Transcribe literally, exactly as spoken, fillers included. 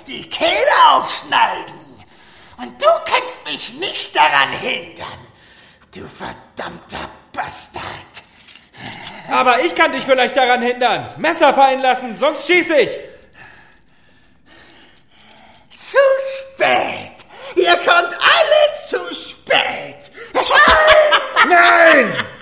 jetzt die Kehle aufschneiden. Und du kannst mich nicht daran hindern, du verdammter Bastard. Aber ich kann dich vielleicht daran hindern. Messer fallen lassen, sonst schieße ich. Zu